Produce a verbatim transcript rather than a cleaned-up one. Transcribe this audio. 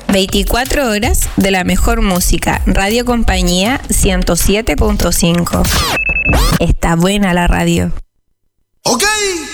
veinticuatro horas de la mejor música. Radio Compañía ciento siete punto cinco. Está buena la radio. Ok.